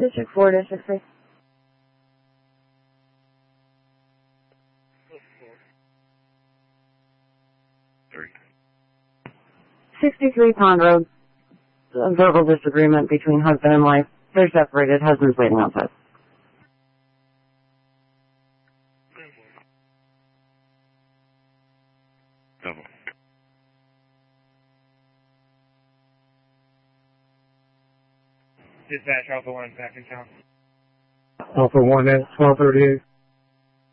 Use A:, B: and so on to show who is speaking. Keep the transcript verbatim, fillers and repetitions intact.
A: District four, District three.
B: Three.
A: sixty-three Pond Road. A verbal disagreement between husband and wife. They're separated. Husband's waiting outside.
B: Double.
C: Dispatch Alpha one back in town.
D: Alpha one at twelve thirty-eight.